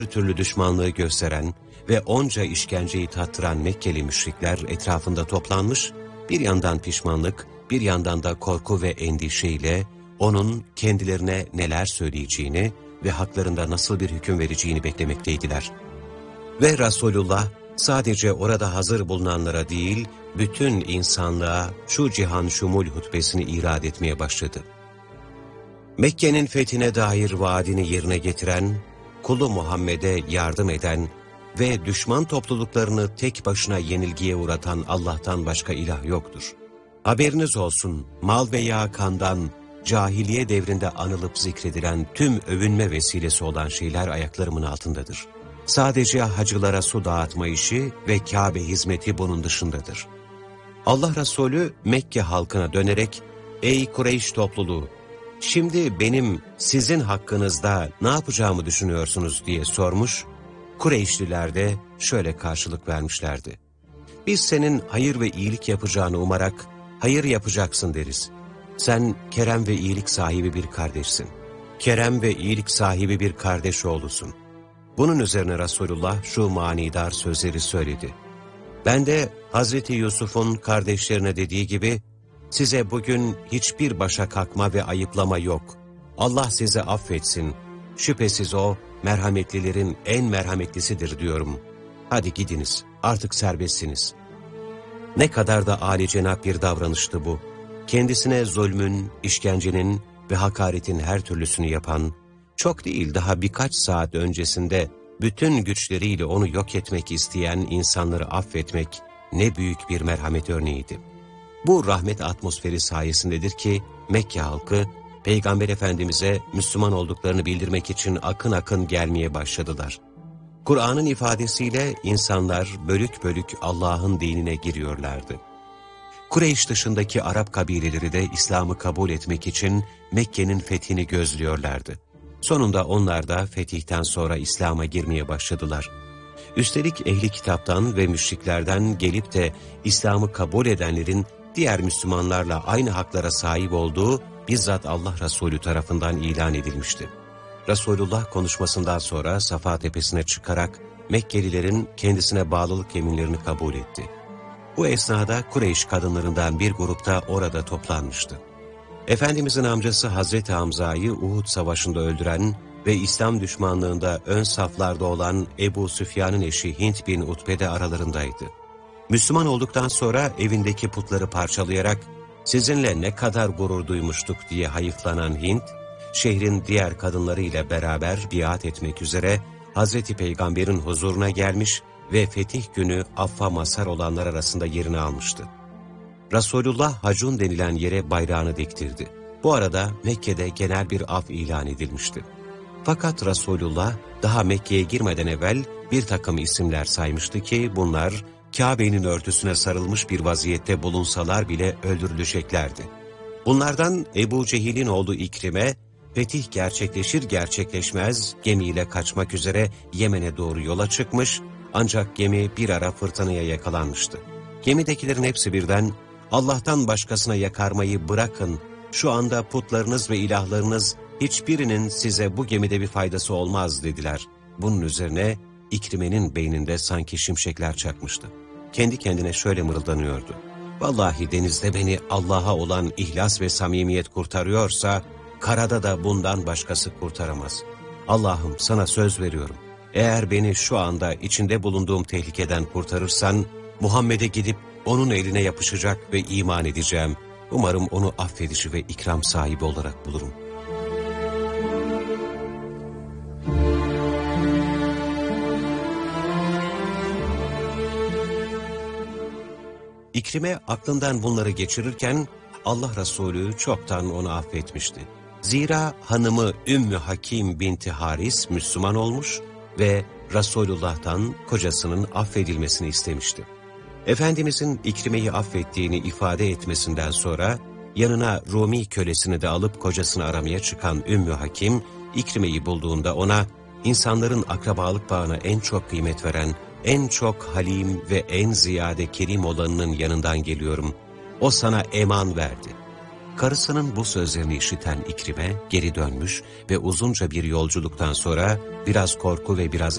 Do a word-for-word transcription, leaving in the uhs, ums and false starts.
türlü düşmanlığı gösteren ve onca işkenceyi tattıran Mekkeli müşrikler etrafında toplanmış, bir yandan pişmanlık, bir yandan da korku ve endişeyle onun kendilerine neler söyleyeceğini ve haklarında nasıl bir hüküm vereceğini beklemekteydiler. Ve Resulullah sadece orada hazır bulunanlara değil, bütün insanlığa şu cihan şumul hutbesini irad etmeye başladı. Mekke'nin fethine dair vaadini yerine getiren, kulu Muhammed'e yardım eden ve düşman topluluklarını tek başına yenilgiye uğratan Allah'tan başka ilah yoktur. Haberiniz olsun, mal veya kandan, cahiliye devrinde anılıp zikredilen tüm övünme vesilesi olan şeyler ayaklarımın altındadır. Sadece hacılara su dağıtma işi ve Kabe hizmeti bunun dışındadır. Allah Resulü Mekke halkına dönerek, ''Ey Kureyş topluluğu, şimdi benim sizin hakkınızda ne yapacağımı düşünüyorsunuz?'' diye sormuş. Kureyşliler de şöyle karşılık vermişlerdi. ''Biz senin hayır ve iyilik yapacağını umarak hayır yapacaksın deriz. Sen kerem ve iyilik sahibi bir kardeşsin. Kerem ve iyilik sahibi bir kardeş oğlusun.'' Bunun üzerine Resulullah şu manidar sözleri söyledi. Ben de Hazreti Yusuf'un kardeşlerine dediği gibi, size bugün hiçbir başa kalkma ve ayıplama yok. Allah sizi affetsin. Şüphesiz o, merhametlilerin en merhametlisidir diyorum. Hadi gidiniz, artık serbestsiniz. Ne kadar da âlicenap bir davranıştı bu. Kendisine zulmün, işkencenin ve hakaretin her türlüsünü yapan, çok değil daha birkaç saat öncesinde bütün güçleriyle onu yok etmek isteyen insanları affetmek ne büyük bir merhamet örneğiydi. Bu rahmet atmosferi sayesindedir ki Mekke halkı Peygamber Efendimiz'e Müslüman olduklarını bildirmek için akın akın gelmeye başladılar. Kur'an'ın ifadesiyle insanlar bölük bölük Allah'ın dinine giriyorlardı. Kureyş dışındaki Arap kabileleri de İslam'ı kabul etmek için Mekke'nin fethini gözlüyorlardı. Sonunda onlar da fetihten sonra İslam'a girmeye başladılar. Üstelik ehli kitaptan ve müşriklerden gelip de İslam'ı kabul edenlerin diğer Müslümanlarla aynı haklara sahip olduğu bizzat Allah Resulü tarafından ilan edilmişti. Resulullah konuşmasından sonra Safa tepesine çıkarak Mekkelilerin kendisine bağlılık yeminlerini kabul etti. Bu esnada Kureyş kadınlarından bir grupta orada toplanmıştı. Efendimizin amcası Hazreti Hamza'yı Uhud Savaşı'nda öldüren ve İslam düşmanlığında ön saflarda olan Ebu Süfyan'ın eşi Hint bin Utbe de aralarındaydı. Müslüman olduktan sonra evindeki putları parçalayarak sizinle ne kadar gurur duymuştuk diye hayıflanan Hint, şehrin diğer kadınlarıyla beraber biat etmek üzere Hazreti Peygamber'in huzuruna gelmiş ve fetih günü affa mazhar olanlar arasında yerini almıştı. Resulullah Hacun denilen yere bayrağını diktirdi. Bu arada Mekke'de genel bir af ilan edilmişti. Fakat Resulullah daha Mekke'ye girmeden evvel bir takım isimler saymıştı ki bunlar Kabe'nin örtüsüne sarılmış bir vaziyette bulunsalar bile öldürüleceklerdi. Bunlardan Ebu Cehil'in oğlu İkrime, fetih gerçekleşir gerçekleşmez gemiyle kaçmak üzere Yemen'e doğru yola çıkmış ancak gemi bir ara fırtınaya yakalanmıştı. Gemidekilerin hepsi birden Allah'tan başkasına yakarmayı bırakın, şu anda putlarınız ve ilahlarınız hiçbirinin size bu gemide bir faydası olmaz dediler. Bunun üzerine İkrime'nin beyninde sanki şimşekler çakmıştı. Kendi kendine şöyle mırıldanıyordu. Vallahi denizde beni Allah'a olan ihlas ve samimiyet kurtarıyorsa, karada da bundan başkası kurtaramaz. Allah'ım sana söz veriyorum. Eğer beni şu anda içinde bulunduğum tehlikeden kurtarırsan, Muhammed'e gidip onun eline yapışacak ve iman edeceğim. Umarım onu affedici ve ikram sahibi olarak bulurum. İkrime aklından bunları geçirirken Allah Resulü çoktan onu affetmişti. Zira hanımı Ümmü Hakim binti Haris Müslüman olmuş ve Resulullah'tan kocasının affedilmesini istemişti. Efendimizin İkrime'yi affettiğini ifade etmesinden sonra yanına Rumi kölesini de alıp kocasını aramaya çıkan Ümmü Hakim, İkrime'yi bulduğunda ona insanların akrabalık bağına en çok kıymet veren, en çok halim ve en ziyade kerim olanının yanından geliyorum. O sana eman verdi. Karısının bu sözlerini işiten İkrime geri dönmüş ve uzunca bir yolculuktan sonra biraz korku ve biraz